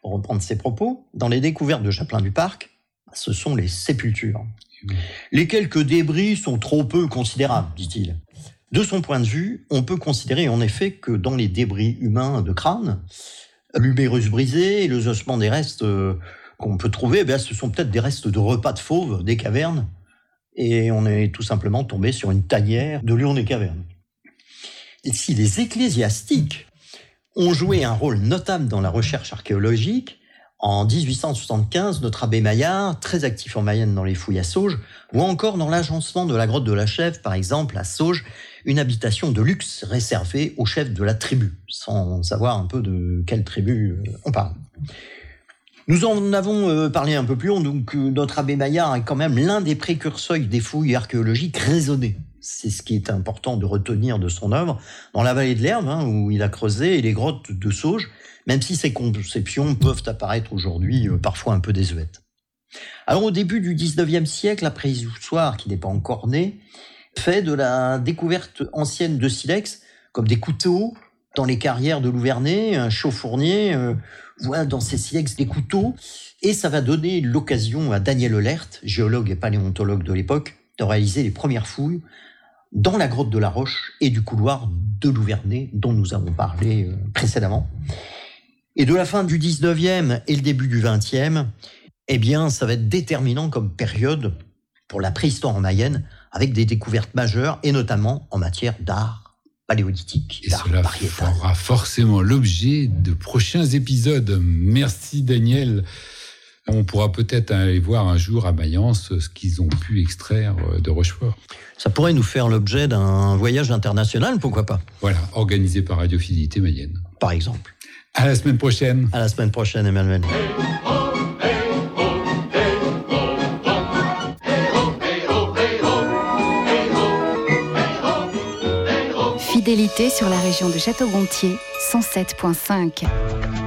pour reprendre ses propos, dans les découvertes de Chapelain du Parc, ce sont les sépultures. Les quelques débris sont trop peu considérables, dit-il. De son point de vue, on peut considérer en effet que dans les débris humains de crâne, l'humérus brisé et les ossements des restes qu'on peut trouver, ce sont peut-être des restes de repas de fauves des cavernes, et on est tout simplement tombé sur une tanière de lion des cavernes. Et si les ecclésiastiques ont joué un rôle notable dans la recherche archéologique, en 1875, notre abbé Maillard, très actif en Mayenne dans les fouilles à Sauges, ou encore dans l'agencement de la grotte de la Chèvre, par exemple, à Sauges, une habitation de luxe réservée aux chefs de la tribu, sans savoir un peu de quelle tribu on parle. Nous en avons parlé un peu plus haut, donc notre abbé Maillard est quand même l'un des précurseurs des fouilles archéologiques raisonnées. C'est ce qui est important de retenir de son œuvre. Dans la vallée de l'Herbe, où il a creusé, et les grottes de Sauges, même si ces conceptions peuvent apparaître aujourd'hui parfois un peu désuètes. Alors au début du 19e siècle, la préhistoire, qui n'est pas encore née, fait de la découverte ancienne de silex, comme des couteaux dans les carrières de Louvernay, un chauffournier voit dans ces silex des couteaux, et ça va donner l'occasion à Daniel Oehlert, géologue et paléontologue de l'époque, de réaliser les premières fouilles dans la grotte de la Roche et du couloir de Louvernay, dont nous avons parlé précédemment. Et de la fin du 19e et le début du 20e, ça va être déterminant comme période pour la préhistoire en Mayenne, avec des découvertes majeures, et notamment en matière d'art paléolithique, et d'art cela pariétal. fera forcément l'objet de prochains épisodes. Merci Daniel. On pourra peut-être aller voir un jour à Mayence ce qu'ils ont pu extraire de Rochefort. Ça pourrait nous faire l'objet d'un voyage international, pourquoi pas ? Voilà, organisé par Radiofidélité Mayenne. Par exemple. À la semaine prochaine. À la semaine prochaine, Emmanuel. Fidélité sur la région de Château-Gontier, 107.5.